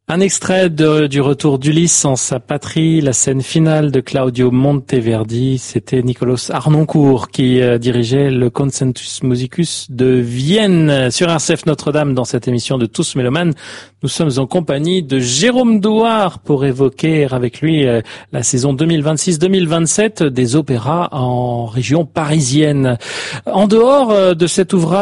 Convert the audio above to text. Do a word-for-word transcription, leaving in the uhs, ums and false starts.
Un extrait de, du retour d'Ulysse en sa patrie, la scène finale de Claudio Monteverdi. C'était Nicolas Harnoncourt qui euh, dirigeait le Concertus Musicus de Vienne sur R C F Notre-Dame dans cette émission de Tous Mélomanes. Nous sommes en compagnie de Jérôme Douard pour évoquer avec lui euh, la saison deux mille vingt-six deux mille vingt-sept des opéras en région parisienne. En dehors euh, de cet ouvrage